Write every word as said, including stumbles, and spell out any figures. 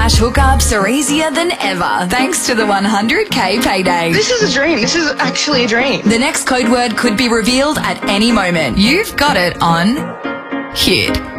cash hookups are easier than ever thanks to the one hundred K payday. This is a dream. This is actually a dream. The next code word could be revealed at any moment. You've got it on Hit.